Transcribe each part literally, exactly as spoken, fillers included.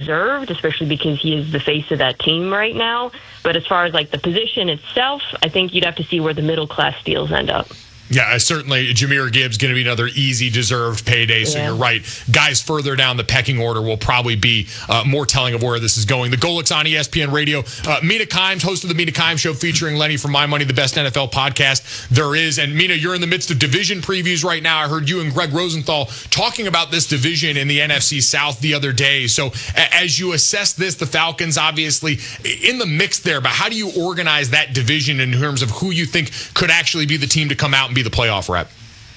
deserved, especially because he is the face of that team right now. But as far as like the position itself, I think you'd have to see where the middle class deals end up. Yeah, certainly Jahmyr Gibbs going to be another easy, deserved payday. So yeah. You're right. Guys further down the pecking order will probably be uh, more telling of where this is going. The Golics on E S P N Radio. Uh, Mina Kimes, host of the Mina Kimes Show, featuring Lenny from My Money, the best N F L podcast there is. And Mina, you're in the midst of division previews right now. I heard you and Greg Rosenthal talking about this division in the N F C South the other day. So a- as you assess this, the Falcons obviously in the mix there, but how do you organize that division in terms of who you think could actually be the team to come out and be the playoff rep?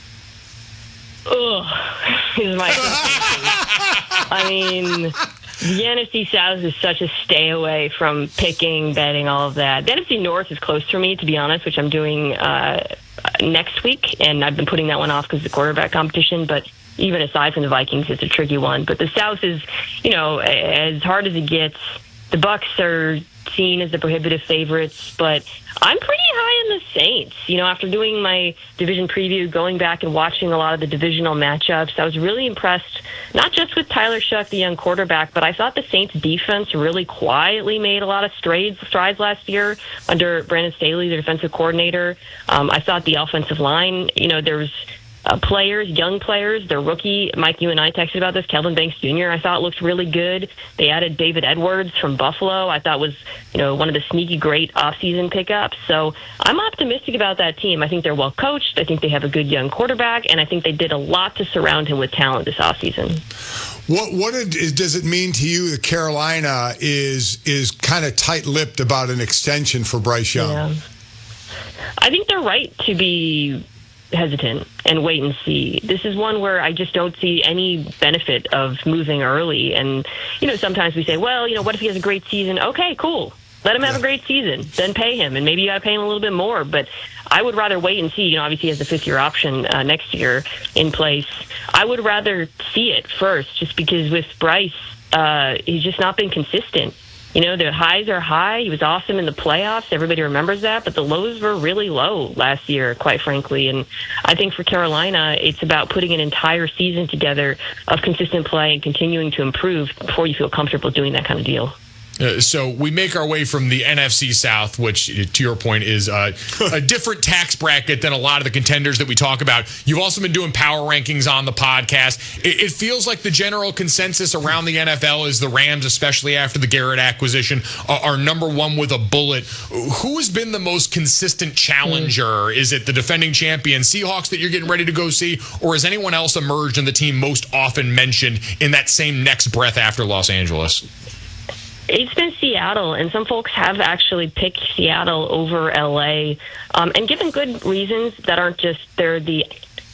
Ugh, is my I mean, the N F C South is such a stay away from picking, betting, all of that. The N F C North is close for me, to be honest, which I'm doing uh, next week, and I've been putting that one off because of the quarterback competition, but even aside from the Vikings, it's a tricky one. But the South is, you know, as hard as it gets. The Bucs are seen as the prohibitive favorites, but I'm pretty high on the Saints. You know, after doing my division preview, going back and watching a lot of the divisional matchups, I was really impressed, not just with Tyler Shuck, the young quarterback, but I thought the Saints defense really quietly made a lot of strides, strides last year under Brandon Staley, the defensive coordinator. Um, I thought the offensive line, you know, there was Uh, players, young players, their rookie, Mike, you and I texted about this, Kelvin Banks Junior, I thought looked really good. They added David Edwards from Buffalo. I thought was, you know, one of the sneaky great offseason pickups. So I'm optimistic about that team. I think they're well coached. I think they have a good young quarterback, and I think they did a lot to surround him with talent this offseason. What what it, does it mean to you that Carolina is is kind of tight-lipped about an extension for Bryce Young? Yeah. I think they're right to be hesitant and wait and see. This is one where I just don't see any benefit of moving early. And, you know, sometimes we say, well, you know, what if he has a great season? Okay, cool. Let him have a great season. Then pay him. And maybe you got to pay him a little bit more. But I would rather wait and see. You know, obviously he has a fifth-year option uh, next year in place. I would rather see it first, just because with Bryce, uh, he's just not been consistent. You know, the highs are high. He was awesome in the playoffs. Everybody remembers that. But the lows were really low last year, quite frankly. And I think for Carolina, it's about putting an entire season together of consistent play and continuing to improve before you feel comfortable doing that kind of deal. Uh, so we make our way from the N F C South, which, to your point, is uh, a different tax bracket than a lot of the contenders that we talk about. You've also been doing power rankings on the podcast. It, it feels like the general consensus around the N F L is the Rams, especially after the Garrett acquisition, are, are number one with a bullet. Who has been the most consistent challenger? Mm. Is it the defending champion Seahawks that you're getting ready to go see, or has anyone else emerged in the team most often mentioned in that same next breath after Los Angeles? It's been Seattle, and some folks have actually picked Seattle over L A, um, and given good reasons that aren't just they're the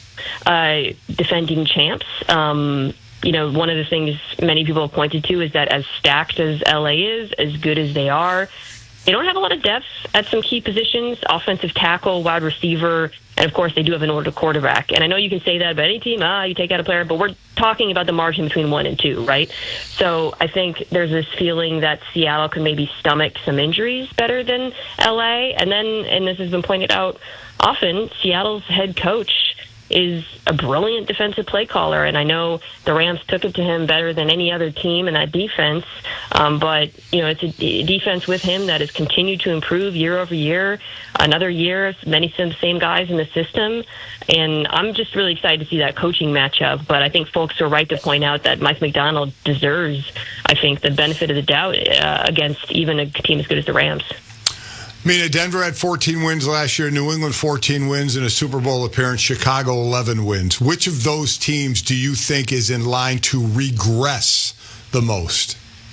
uh, defending champs. Um, you know, one of the things many people have pointed to is that as stacked as L A is, as good as they are, they don't have a lot of depth at some key positions, offensive tackle, wide receiver, and of course they do have an older quarterback. And I know you can say that about any team, ah, you take out a player, but we're talking about the margin between one and two, right? So I think there's this feeling that Seattle can maybe stomach some injuries better than L A. And then, and this has been pointed out often, Seattle's head coach is a brilliant defensive play caller, and I know the Rams took it to him better than any other team in that defense. Um, but you know, it's a d- defense with him that has continued to improve year over year. Another year, many of the same guys in the system, and I'm just really excited to see that coaching matchup. But I think folks are right to point out that Mike McDonald deserves, I think, the benefit of the doubt uh, against even a team as good as the Rams. I mean, Denver had fourteen wins last year, New England fourteen wins and a Super Bowl appearance, Chicago eleven wins. Which of those teams do you think is in line to regress the most?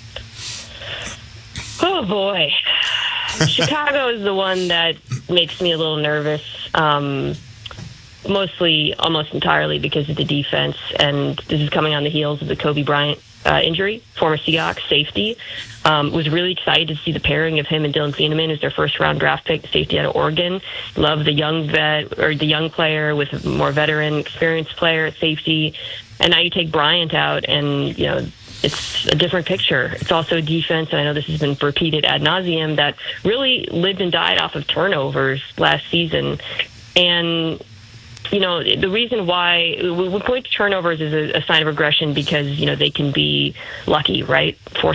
Oh, boy. Chicago is the one that makes me a little nervous, um, mostly, almost entirely because of the defense. And this is coming on the heels of the Kobe Bryant Uh, injury, former Seahawks safety. Um, was really excited to see the pairing of him and Dylan Feeneman as their first round draft pick, safety out of Oregon. Love the young vet or the young player with a more veteran, experienced player at safety. And now you take Bryant out, and you know it's a different picture. It's also a defense, and I know this has been repeated ad nauseum, that really lived and died off of turnovers last season. And you know, the reason why we point to turnovers as a, a sign of regression because, you know, they can be lucky, right? Force